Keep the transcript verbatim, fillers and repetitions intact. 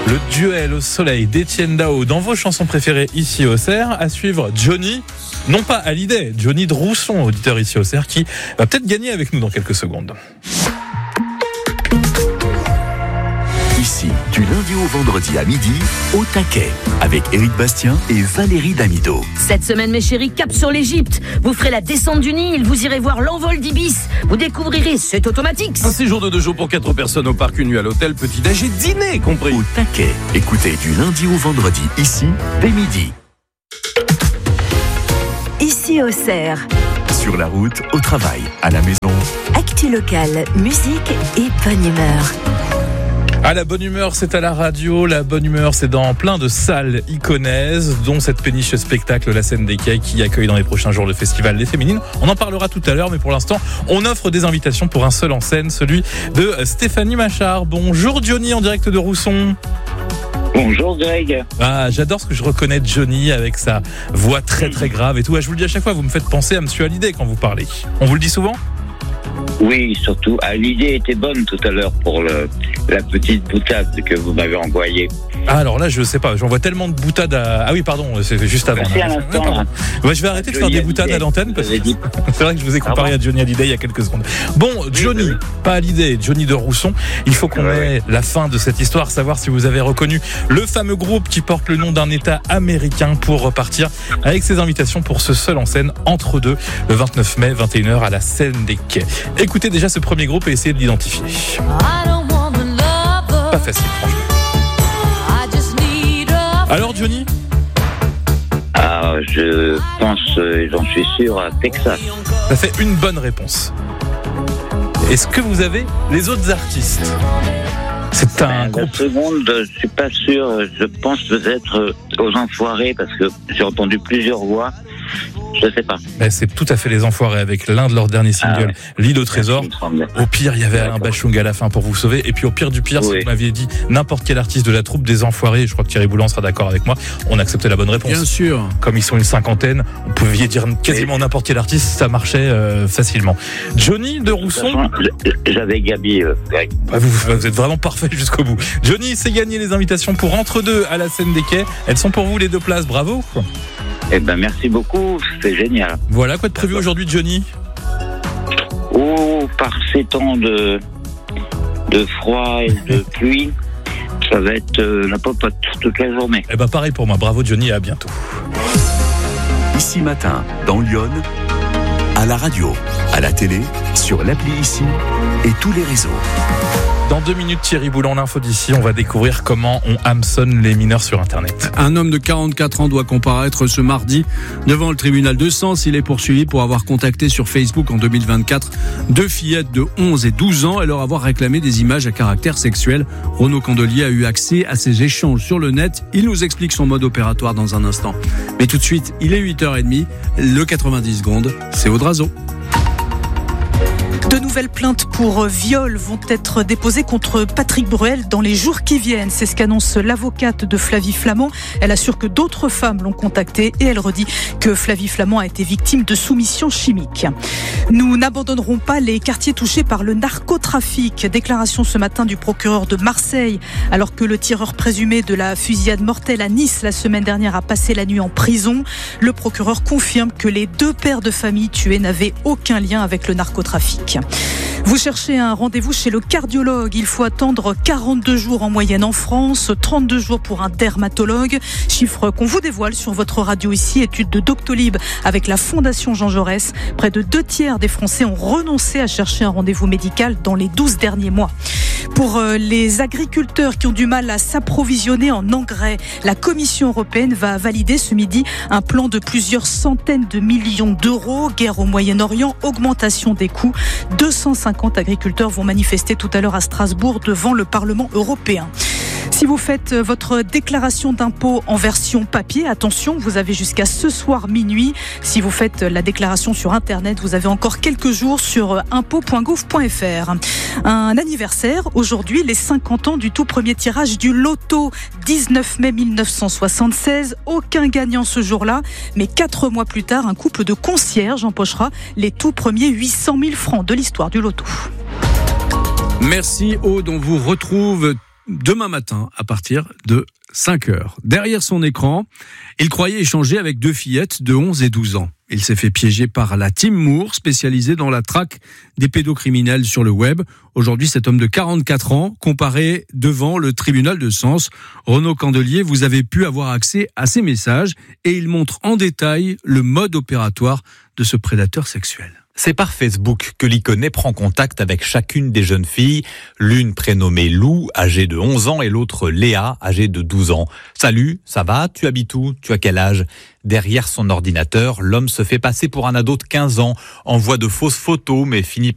Le duel au soleil d'Étienne Dao dans vos chansons préférées ici au C E R. À suivre Johnny, non pas Hallyday, Johnny de Rousson, auditeur ici au C E R, qui va peut-être gagner avec nous dans quelques secondes. Ici, du lundi au vendredi à midi, au taquet, avec Éric Bastien et Valérie Damido. Cette semaine, mes chéris, cap sur l'Égypte. Vous ferez la descente du Nil, vous irez voir l'envol d'Ibis. Vous découvrirez, c'est automatique. Un séjour de deux jours pour quatre personnes au parc, une nuit à l'hôtel, petit-déj et dîner compris. Au taquet, écoutez du lundi au vendredi, ici, dès midi. Ici au C E R. Sur la route, au travail, à la maison. Actu locale, musique et bonne humeur. Ah, la bonne humeur, c'est à la radio. La bonne humeur, c'est dans plein de salles iconaises, dont cette péniche spectacle, la Scène des Quais, qui accueille dans les prochains jours le festival des Féminines. On en parlera tout à l'heure, mais pour l'instant, on offre des invitations pour un seul en scène, celui de Stéphanie Machard. Bonjour Johnny, en direct de Rousson. Bonjour Greg. Ah, j'adore ce que je reconnais de Johnny avec sa voix très très grave et tout. Ah, je vous le dis à chaque fois, vous me faites penser à Monsieur Hallyday quand vous parlez. On vous le dit souvent ? Oui, surtout. Ah, l'idée était bonne tout à l'heure pour le, la petite boutade que vous m'avez envoyée. Ah, alors là, je sais pas. J'envoie tellement de boutades à... Ah oui, pardon, c'est juste avant. Merci à l'instant. Ouais, je vais arrêter de faire des boutades à l'antenne parce que c'est vrai que je vous ai comparé à Johnny Hallyday il y a quelques secondes. Bon, Johnny, oui, oui. Pas Hallyday, Johnny de Rousson. Il faut qu'on ouais, ait ouais. la fin de cette histoire, savoir si vous avez reconnu le fameux groupe qui porte le nom d'un État américain pour repartir avec ses invitations pour ce seul en scène entre deux, le vingt-neuf mai, vingt et une heures à la Scène des Quais. Écoutez déjà ce premier groupe et essayez de l'identifier. Pas facile, franchement. Alors Johnny ? Ah, je pense, j'en suis sûr, à Texas. Ça fait une bonne réponse. Est-ce que vous avez les autres artistes ? C'est un ben, groupe. La seconde, je suis pas sûr. Je pense peut-être aux Enfoirés parce que j'ai entendu plusieurs voix. Je sais pas. Ben, c'est tout à fait les Enfoirés avec l'un de leurs derniers singles, ah ouais. L'île au trésor. Au pire, il y avait Alain Bachung à la fin pour vous sauver. Et puis au pire du pire, oui. Si vous m'aviez dit n'importe quel artiste de la troupe des Enfoirés, je crois que Thierry Boulan sera d'accord avec moi, on acceptait la bonne réponse. Bien sûr. Comme ils sont une cinquantaine, vous pouviez dire quasiment oui. n'importe quel artiste, ça marchait euh, facilement. Johnny de Rousson. De façon, j'avais Gabi. Euh, ouais. ah, vous, vous êtes vraiment parfait jusqu'au bout. Johnny, c'est gagné les invitations pour Entre deux à la Scène des Quais. Elles sont pour vous les deux places. Bravo. Eh ben merci beaucoup, c'est génial. Voilà, quoi de prévu aujourd'hui, Johnny ? Oh, par ces temps de, de froid et de pluie, ça va être euh, la popote toute la journée. Eh ben pareil pour moi, bravo Johnny et à bientôt. Ici matin, dans Lyon, à la radio, à la télé, sur l'appli Ici et tous les réseaux. Dans deux minutes, Thierry Boulan, l'info d'ici, on va découvrir comment on hameçonne les mineurs sur Internet. Un homme de quarante-quatre ans doit comparaître ce mardi devant le tribunal de Sens. Il est poursuivi pour avoir contacté sur Facebook en deux mille vingt-quatre deux fillettes de onze et douze ans et leur avoir réclamé des images à caractère sexuel. Renaud Candelier a eu accès à ces échanges sur le net. Il nous explique son mode opératoire dans un instant. Mais tout de suite, il est huit heures trente. Le quatre-vingt-dix secondes, c'est Audrazo. De nouvelles plaintes pour viol vont être déposées contre Patrick Bruel dans les jours qui viennent. C'est ce qu'annonce l'avocate de Flavie Flament. Elle assure que d'autres femmes l'ont contactée et elle redit que Flavie Flament a été victime de soumission chimique. Nous n'abandonnerons pas les quartiers touchés par le narcotrafic. Déclaration ce matin du procureur de Marseille. Alors que le tireur présumé de la fusillade mortelle à Nice la semaine dernière a passé la nuit en prison, le procureur confirme que les deux pères de famille tués n'avaient aucun lien avec le narcotrafic. Vous cherchez un rendez-vous chez le cardiologue. Il faut attendre quarante-deux jours en moyenne en France, trente-deux jours pour un dermatologue. Chiffre qu'on vous dévoile sur votre radio ici. Étude de Doctolib avec la Fondation Jean Jaurès. Près de deux tiers des Français ont renoncé à chercher un rendez-vous médical dans les douze derniers mois. Pour les agriculteurs qui ont du mal à s'approvisionner en engrais, la Commission européenne va valider ce midi un plan de plusieurs centaines de millions d'euros. Guerre au Moyen-Orient, augmentation des coûts. deux cent cinquante agriculteurs vont manifester tout à l'heure à Strasbourg devant le Parlement européen. Si vous faites votre déclaration d'impôt en version papier, attention, vous avez jusqu'à ce soir minuit. Si vous faites la déclaration sur Internet, vous avez encore quelques jours sur impôt point gouv point f r. Un anniversaire, aujourd'hui, les cinquante ans du tout premier tirage du loto, dix-neuf mai mille neuf cent soixante-seize. Aucun gagnant ce jour-là, mais quatre mois plus tard, un couple de concierges empochera les tout premiers huit cent mille francs de l'histoire du loto. Merci Aude, on vous retrouve demain matin à partir de cinq heures. Derrière son écran, il croyait échanger avec deux fillettes de onze et douze ans. Il s'est fait piéger par la Team Moore, spécialisée dans la traque des pédocriminels sur le web. Aujourd'hui, cet homme de quarante-quatre ans comparaît devant le tribunal de Sens. Renaud Candelier, vous avez pu avoir accès à ces messages et il montre en détail le mode opératoire de ce prédateur sexuel. C'est par Facebook que l'Iconé prend contact avec chacune des jeunes filles, l'une prénommée Lou, âgée de onze ans, et l'autre Léa, âgée de douze ans. Salut, ça va? Tu habites où? Tu as quel âge? Derrière son ordinateur, l'homme se fait passer pour un ado de quinze ans, envoie de fausses photos, mais finit par